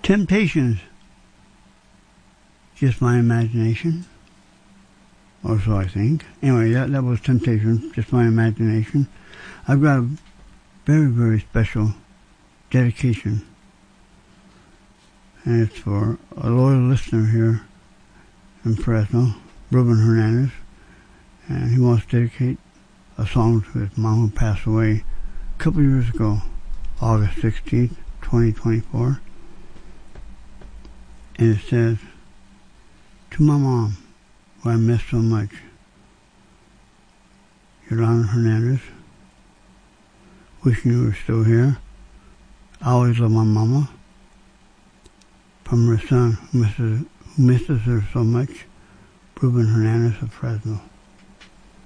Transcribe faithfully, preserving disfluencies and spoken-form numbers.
Temptations. Just my imagination. Or so I think. Anyway, that, that was Temptation, just my imagination. I've got a very, very special dedication. And it's for a loyal listener here in Fresno, Ruben Hernandez. And he wants to dedicate a song to his mom who passed away a couple years ago, August sixteenth, twenty twenty-four. And it says, to my mom, who I miss so much, Yolanda Hernandez, wishing you were still here. I always love my mama. From her son, who misses, who misses her so much, Ruben Hernandez of Fresno.